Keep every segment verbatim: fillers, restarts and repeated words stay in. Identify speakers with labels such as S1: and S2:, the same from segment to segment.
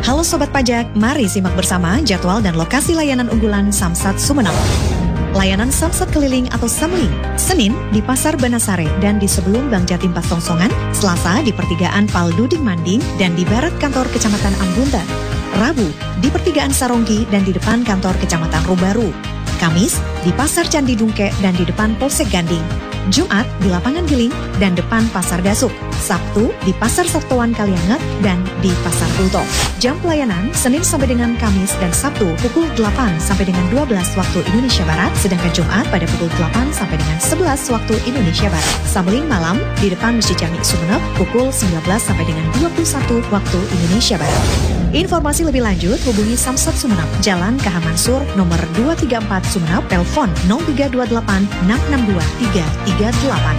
S1: Halo Sobat Pajak, mari simak bersama jadwal dan lokasi layanan unggulan Samsat Sumeneb. Layanan Samsat keliling atau Samling, Senin di Pasar Banasare dan di sebelum Bank Jatim Pasongsongan, Selasa di Pertigaan Pal Duding Manding dan di barat kantor Kecamatan Ambuntan, Rabu di Pertigaan Saronggi dan di depan kantor Kecamatan Rubaru, Kamis di Pasar Candi Dungke dan di depan Polsek Ganding, Jumat di Lapangan Giling dan depan Pasar Dasuk, Sabtu di Pasar Satuan Kalianget dan di Pasar Bulto. Jam pelayanan Senin sampai dengan Kamis dan Sabtu pukul delapan sampai dengan dua belas waktu Indonesia Barat, sedangkan Jumat pada pukul delapan sampai dengan sebelas waktu Indonesia Barat. Samling malam di depan Masjid Jami Sumeneb pukul sembilan belas sampai dengan dua puluh satu waktu Indonesia Barat. Informasi lebih lanjut hubungi Samsat Sumeneb, Jalan K H Mansur nomor dua tiga empat Sumeneb, telepon nol tiga dua delapan enam enam dua tiga tiga delapan.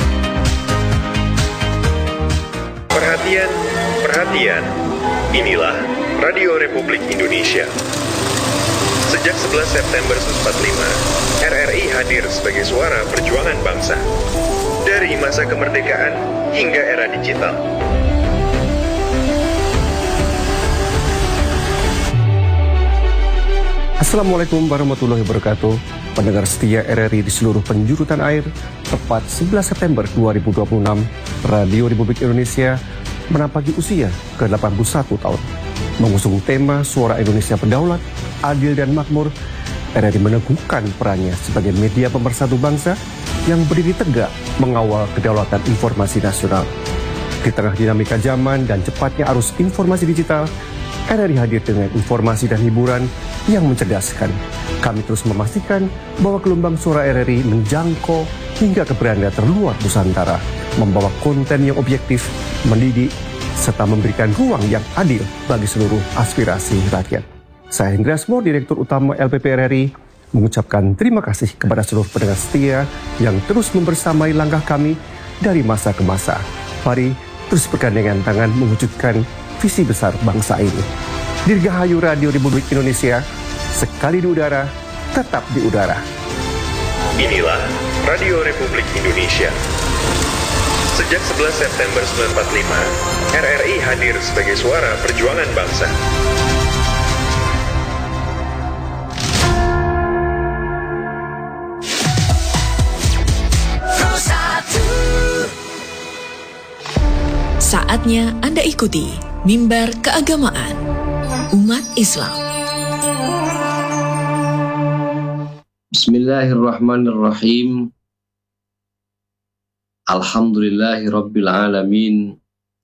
S2: Perhatian, perhatian. Inilah Radio Republik Indonesia. Sejak sebelas September seribu sembilan ratus empat puluh lima, R R I hadir sebagai suara perjuangan bangsa. Dari masa kemerdekaan hingga era digital.
S3: Assalamualaikum warahmatullahi wabarakatuh. Pendengar setia R R I di seluruh penjuru tanah air, tepat sebelas September dua ribu dua puluh enam, Radio Republik Indonesia menapaki usia ke delapan puluh satu tahun. Mengusung tema Suara Indonesia Berdaulat, Adil dan Makmur, R R I meneguhkan perannya sebagai media pemersatu bangsa yang berdiri tegak mengawal kedaulatan informasi nasional. Di tengah dinamika zaman dan cepatnya arus informasi digital, R R I hadir dengan informasi dan hiburan yang mencerdaskan. Kami terus memastikan bahwa gelombang suara R R I menjangkau hingga ke beranda terluar Nusantara, membawa konten yang objektif, mendidik, serta memberikan ruang yang adil bagi seluruh aspirasi rakyat. Saya Hendra Asmo, Direktur Utama L P P R R I, mengucapkan terima kasih kepada seluruh pendengar setia yang terus membersamai langkah kami dari masa ke masa. Mari terus bergandengan tangan mewujudkan visi besar bangsa ini. Dirgahayu Radio Republik Indonesia, sekali di udara, tetap di udara.
S2: Inilah Radio Republik Indonesia. Sejak sebelas September seribu sembilan ratus empat puluh lima, R R I hadir sebagai suara perjuangan bangsa.
S1: Saatnya Anda ikuti Mimbar Keagamaan Umat Islam.
S4: Bismillahirrahmanirrahim. Alhamdulillahi Rabbil Alamin.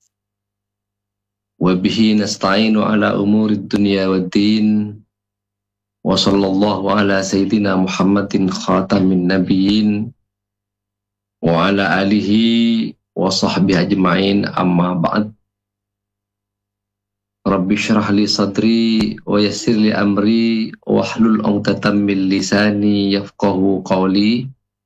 S4: Wabihi nasta'inu ala umurid dunya waddin. Wa sallallahu ala sayyidina Muhammadin khatamin nabiyyin. Wa ala alihi wa sahbihi ajma'in, amma ba'd. Rabbi syrah li sadri wa yassir li amri wa hlul 'uqdatam min lisani yafqahu qawli.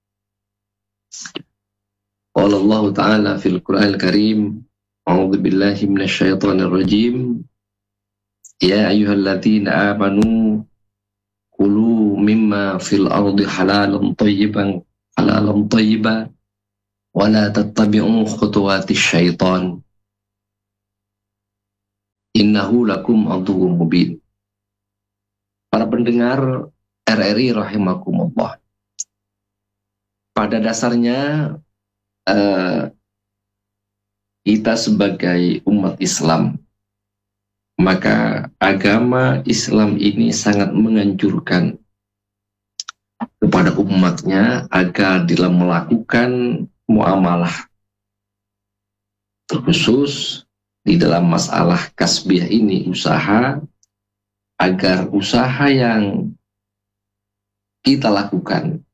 S4: Qala Allah Ta'ala fil Qur'anil Karim, a'udzu billahi minasy syaithanir rajim. Ya ayyuhalladzina amanu kulu mimma fil ardi halalan thayyiban halalan thayyiban wa la tattabi'u khutuwatis syaitan. Innahu lakum aduwwum mubin. Para pendengar R R I rahimakumullah. Pada dasarnya eh, kita sebagai umat Islam, maka agama Islam ini sangat menganjurkan kepada umatnya agar dalam melakukan muamalah, terkhusus di dalam masalah kasbiyah ini, usaha, agar usaha yang kita lakukan,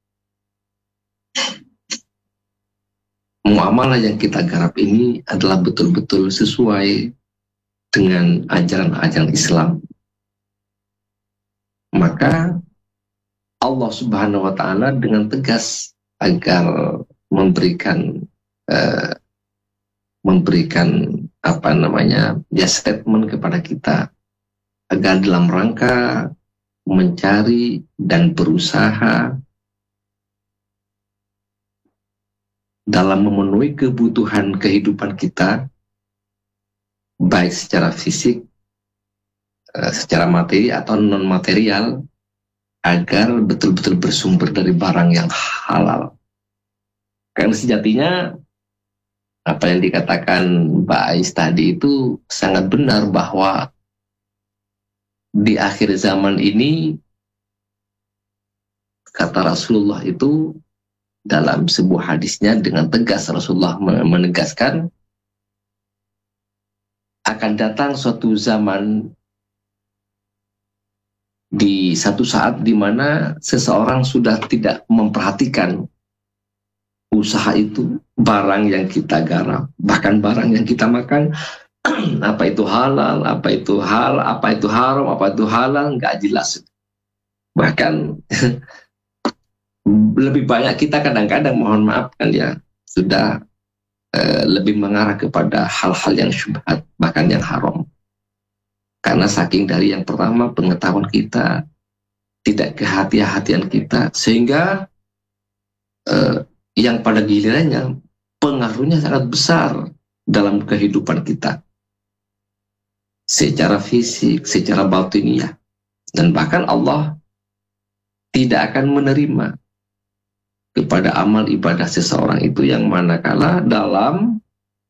S4: muamalah yang kita garap ini adalah betul-betul sesuai dengan ajaran-ajaran Islam. Maka Allah Subhanahu wa Ta'ala dengan tegas agar memberikan eh, memberikan apa namanya ya statement kepada kita agar dalam rangka mencari dan berusaha dalam memenuhi kebutuhan kehidupan kita, baik secara fisik uh, secara materi atau non material agar betul-betul bersumber dari barang yang halal. Karena sejatinya apa yang dikatakan Mbak Ais tadi itu sangat benar, bahwa di akhir zaman ini, kata Rasulullah itu dalam sebuah hadisnya dengan tegas, Rasulullah menegaskan akan datang suatu zaman di satu saat di mana seseorang sudah tidak memperhatikan usaha itu, barang yang kita garap, bahkan barang yang kita makan, apa itu halal, apa itu hal, apa itu haram, apa itu halal, nggak jelas. Bahkan lebih banyak kita kadang-kadang, mohon maaf kan ya, sudah eh, lebih mengarah kepada hal-hal yang syubhat, bahkan yang haram. Karena saking dari yang pertama pengetahuan kita, tidak kehati-hatian kita, sehingga eh, yang pada gilirannya pengaruhnya sangat besar dalam kehidupan kita secara fisik, secara batiniah. Dan bahkan Allah tidak akan menerima kepada amal ibadah seseorang itu yang manakala dalam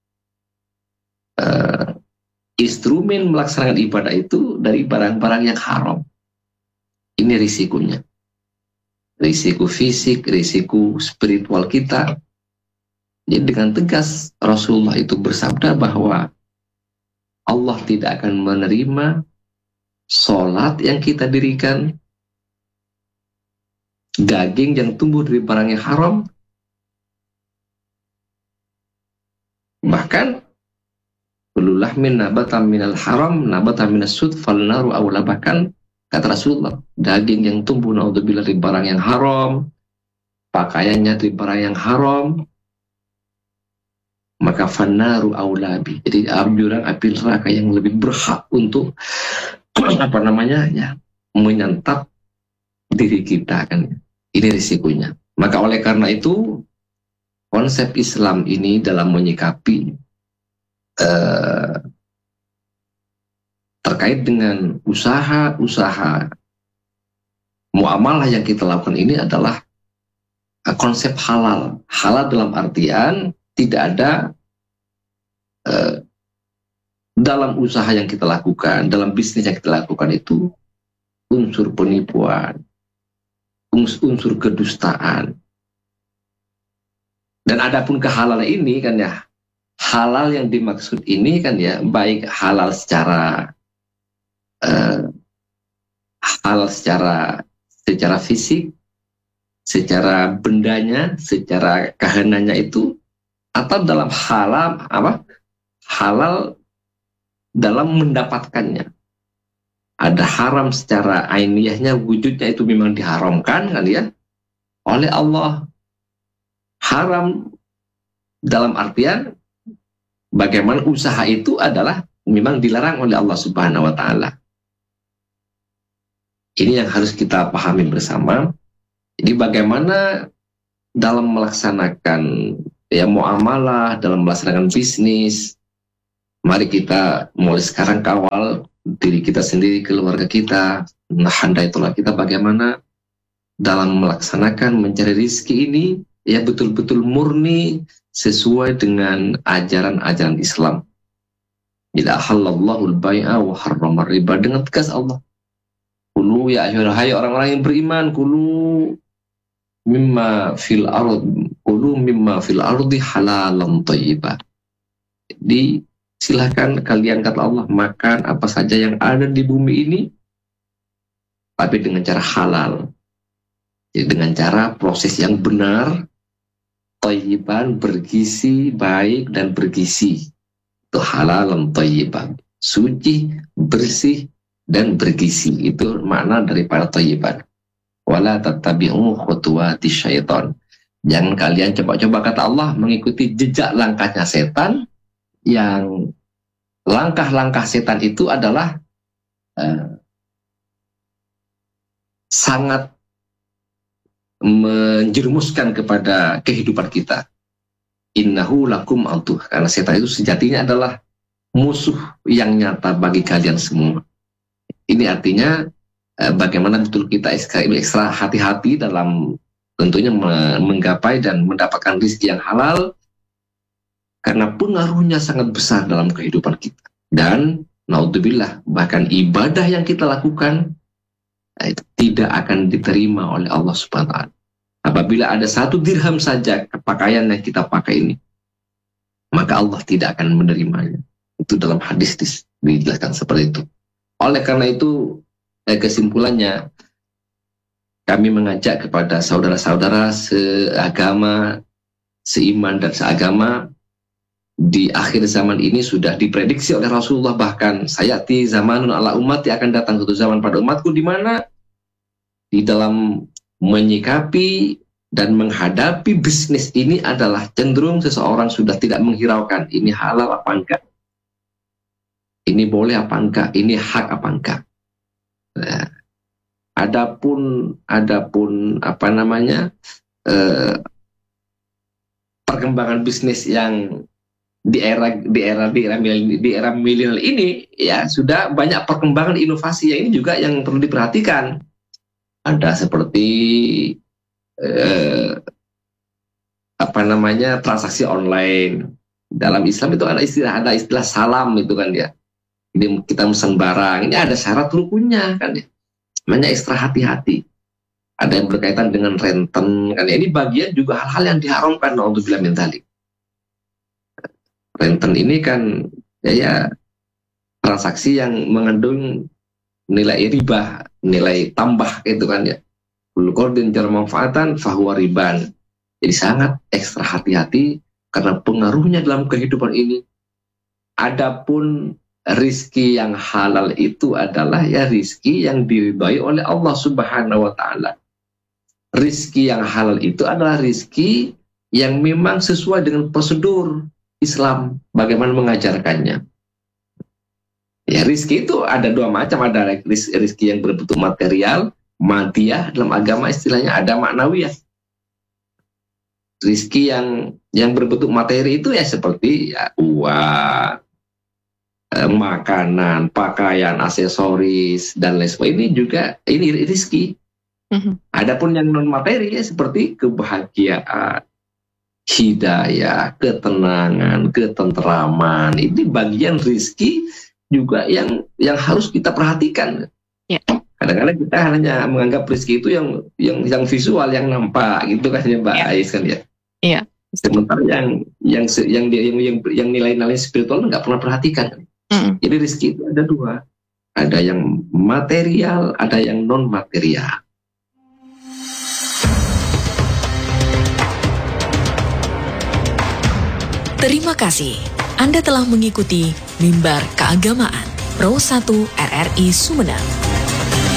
S4: uh, instrumen melaksanakan ibadah itu dari barang-barang yang haram. Ini risikonya. Risiko fisik, risiko spiritual kita. Jadi dengan tegas Rasulullah itu bersabda bahwa Allah tidak akan menerima sholat yang kita dirikan, daging yang tumbuh dari barang yang haram, bahkan kulullah min nabata minal haram nabata minas sud falnaru awla, bahkan kata Rasulullah, daging yang tumbuh naudzubillah dari barang yang haram, pakaiannya dari barang yang haram, maka fannaru aulabi. Jadi jurang api neraka yang lebih berhak untuk apa namanya ya, menyantap diri kita kan. Ini risikonya. Maka oleh karena itu konsep Islam ini dalam menyikapi eh, terkait dengan usaha-usaha muamalah yang kita lakukan ini adalah konsep halal. Halal dalam artian tidak ada eh, dalam usaha yang kita lakukan, dalam bisnis yang kita lakukan itu unsur penipuan, unsur kedustaan. Dan adapun kehalalan ini kan ya, halal yang dimaksud ini kan ya, baik halal secara Uh, hal secara secara fisik, secara bendanya, secara kehenannya itu, atau dalam halal apa halal dalam mendapatkannya. Ada haram secara ainiyahnya, wujudnya itu memang diharamkan kan ya oleh Allah. Haram dalam artian bagaimana usaha itu adalah memang dilarang oleh Allah Subhanahu wa taala. Ini yang harus kita pahami bersama. Jadi bagaimana dalam melaksanakan ya muamalah, dalam melaksanakan bisnis, mari kita mulai sekarang kawal diri kita sendiri, keluarga kita, nah handai itulah kita bagaimana dalam melaksanakan mencari rezeki ini ya betul-betul murni sesuai dengan ajaran-ajaran Islam. Ila halallahu al-bai'a wa harrama riba, dengan tegas Allah. Kulu ya hai orang-orang yang beriman, kulu mimma fil ard, kulu mimma fil ardi halalan thayyibah. Jadi silahkan kalian, kata Allah, makan apa saja yang ada di bumi ini, tapi dengan cara halal. Jadi dengan cara proses yang benar, thayyiban, bergizi, baik dan bergizi. Itu halalan thayyiban, suci, bersih dan bergizi. Itu makna daripada thayyiban. Wala tattabi'u khutuwati syaitan. Jangan kalian coba-coba, kata Allah, mengikuti jejak langkahnya setan, yang langkah-langkah setan itu adalah uh, sangat menjerumuskan kepada kehidupan kita. Innahu lakum aduh, karena setan itu sejatinya adalah musuh yang nyata bagi kalian semua. Ini artinya eh, bagaimana betul kita ekstra, ekstra hati-hati dalam tentunya menggapai dan mendapatkan rezeki yang halal, karena pengaruhnya sangat besar dalam kehidupan kita. Dan naudzubillah, bahkan ibadah yang kita lakukan eh, tidak akan diterima oleh Allah Subhanahu wa taala. Apabila ada satu dirham saja pakaian yang kita pakai ini, maka Allah tidak akan menerimanya. Itu dalam hadis dijelaskan seperti itu. Oleh karena itu, eh, kesimpulannya, kami mengajak kepada saudara-saudara seagama, seiman dan seagama, di akhir zaman ini sudah diprediksi oleh Rasulullah, bahkan sayati zamanun ala ummati, akan datang suatu zaman pada umatku di mana di dalam menyikapi dan menghadapi bisnis ini adalah cenderung seseorang sudah tidak menghiraukan ini halal apa enggak, ini boleh apa enggak, ini hak apa enggak. Nah, Adapun, adapun apa namanya eh, perkembangan bisnis yang di era di era di era di era milenial ini, ya sudah banyak perkembangan inovasi yang ini juga yang perlu diperhatikan. Ada seperti eh, apa namanya transaksi online. Dalam Islam itu ada istilah ada istilah salam itu kan ya. Jadi kita pesan barang, ini ada syarat rukunnya kan ya. Namanya ekstra hati-hati. Ada yang berkaitan dengan renten kan ya. Ini bagian juga hal-hal yang diharamkan untuk bilang mentalik. Renten ini kan ya, ya transaksi yang mengandung nilai riba, nilai tambah itu kan ya. Kullu qardin jar manfaatan fahuwa riban. Jadi sangat ekstra hati-hati karena pengaruhnya dalam kehidupan ini. Adapun rizki yang halal itu adalah ya rizki yang diridhai oleh Allah Subhanahu wa taala. Rizki yang halal itu adalah rizki yang memang sesuai dengan prosedur Islam bagaimana mengajarkannya. Ya, rizki itu ada dua macam, ada rizki yang berbentuk material, madiyah, dalam agama istilahnya ada maknawiyah. Rizki yang yang berbentuk materi itu ya seperti ya, uang, makanan, pakaian, aksesoris dan lain sebagainya. Ini juga ini rezeki. Mm-hmm. Adapun yang non materi ya seperti kebahagiaan, hidayah, ketenangan, ketenteraman. Ini bagian rezeki juga yang yang harus kita perhatikan. Yeah. Kadang-kadang kita hanya menganggap rezeki itu yang yang yang visual, yang nampak gitu kan ya Mbak yeah. Ais kan ya. Iya. Yeah. Sementara yang yang yang yang yang, yang nilai-nilai spiritual nggak pernah perhatikan. Mm. Jadi rezeki itu ada dua, ada yang material, ada yang non material.
S1: Terima kasih Anda telah mengikuti Mimbar Keagamaan Pro satu R R I Sumedang.